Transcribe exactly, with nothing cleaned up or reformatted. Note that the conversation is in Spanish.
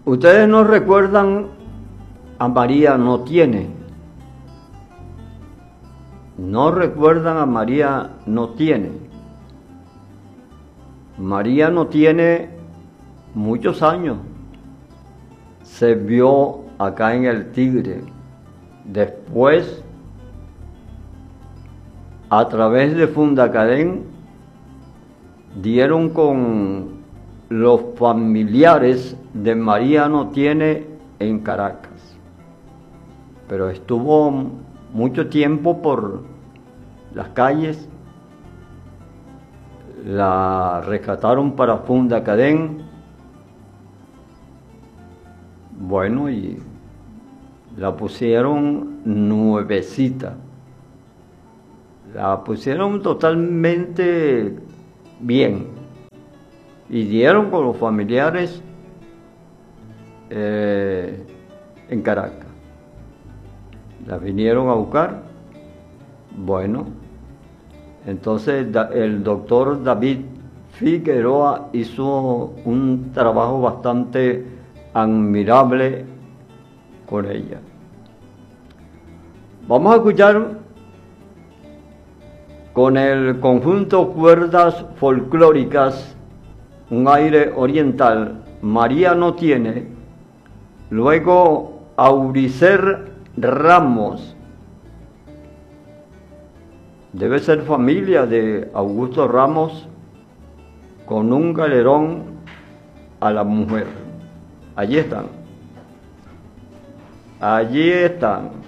Ustedes no recuerdan a María no tiene. No recuerdan a María no tiene. María no tiene muchos años. Se vio acá en el Tigre. Después, a través de Fundacadén, dieron con los familiares de María no tiene en Caracas. Pero estuvo mucho tiempo por las calles. La rescataron para Fundacadén. Bueno, y la pusieron nuevecita. La pusieron totalmente bien. Y dieron con los familiares eh, en Caracas. La vinieron a buscar. Bueno, entonces el doctor David Figueroa hizo un trabajo bastante admirable con ella. Vamos a escuchar con el conjunto Cuerdas Folclóricas un aire oriental, María no tiene. Luego Auricer Ramos, debe ser familia de Augusto Ramos, con un galerón a la mujer. Allí están. Allí están.